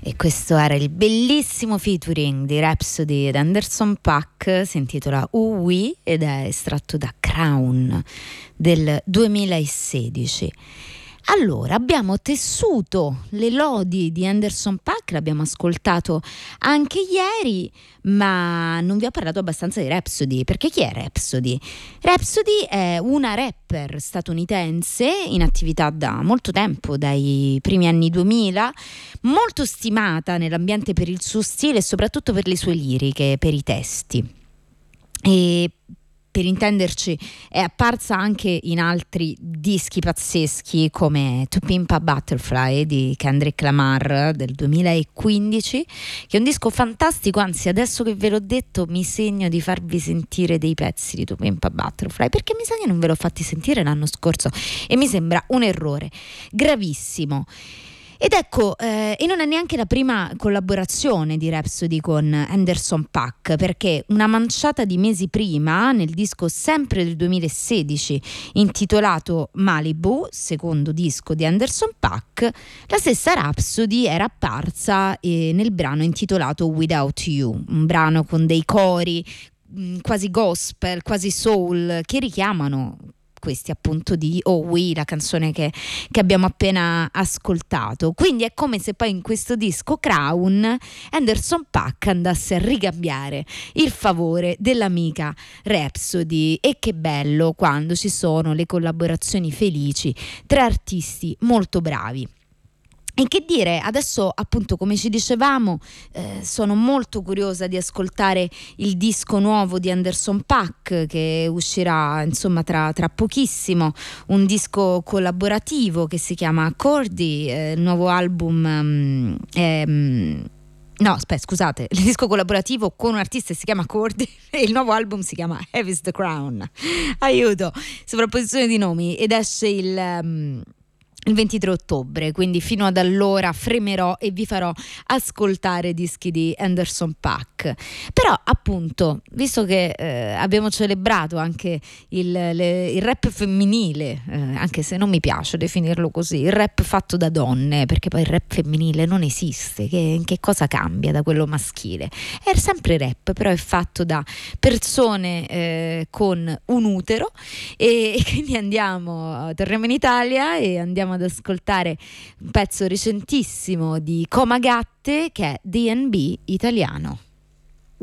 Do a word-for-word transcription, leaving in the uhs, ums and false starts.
E questo era il bellissimo featuring di Rhapsody ed Anderson .Paak, si intitola Ooh Wee ed è estratto da Crown del duemilasedici. Allora, abbiamo tessuto le lodi di Anderson .Paak, l'abbiamo ascoltato anche ieri, ma non vi ho parlato abbastanza di Rhapsody. Perché chi è Rhapsody? Rhapsody è una rapper statunitense in attività da molto tempo, dai primi anni duemila, molto stimata nell'ambiente per il suo stile e soprattutto per le sue liriche, per i testi. E per intenderci è apparsa anche in altri dischi pazzeschi come To Pimp a Butterfly di Kendrick Lamar del duemilaquindici, che è un disco fantastico. Anzi, adesso che ve l'ho detto mi segno di farvi sentire dei pezzi di To Pimp a Butterfly, perché mi sa che non ve l'ho fatti sentire l'anno scorso e mi sembra un errore gravissimo. Ed ecco, eh, e non è neanche la prima collaborazione di Rhapsody con Anderson .Paak, perché una manciata di mesi prima, nel disco sempre del duemilasedici intitolato Malibu, secondo disco di Anderson .Paak, la stessa Rhapsody era apparsa eh, nel brano intitolato Without You, un brano con dei cori mh, quasi gospel, quasi soul, che richiamano questi appunto di Oh Wee, la canzone che, che abbiamo appena ascoltato. Quindi è come se poi in questo disco Crown Anderson .Paak andasse a ricambiare il favore dell'amica Rhapsody. E che bello quando ci sono le collaborazioni felici tra artisti molto bravi. E che dire, adesso appunto, come ci dicevamo, eh, sono molto curiosa di ascoltare il disco nuovo di Anderson .Paak, che uscirà insomma tra, tra pochissimo, un disco collaborativo che si chiama Accordi, eh, il nuovo album um, um, no aspetta scusate il disco collaborativo con un artista che si chiama Accordi e il nuovo album si chiama Heavy's the Crown, aiuto, sovrapposizione di nomi, ed esce il um, il ventitré ottobre, quindi fino ad allora fremerò e vi farò ascoltare dischi di Anderson .Paak. Però appunto, visto che eh, abbiamo celebrato anche il, le, il rap femminile, eh, anche se non mi piace definirlo così, il rap fatto da donne, perché poi il rap femminile non esiste, che, che cosa cambia da quello maschile? È sempre rap, però è fatto da persone eh, con un utero, e, e quindi andiamo, torniamo in Italia e andiamo ad ascoltare un pezzo recentissimo di Coma Gatte, che è D and B italiano.